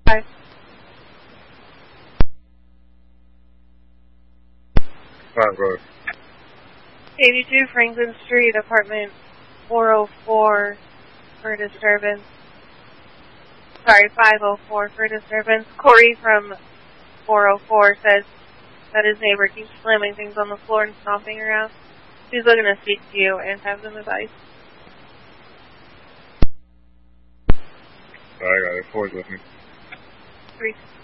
5. 5, go ahead. 82 Franklin Street, apartment 404 for disturbance. Sorry, 504 for disturbance. Corey from 404 says that his neighbor keeps slamming things on the floor and stomping around. He's looking to speak to you and have some advice. I got it. 4's with me. 3.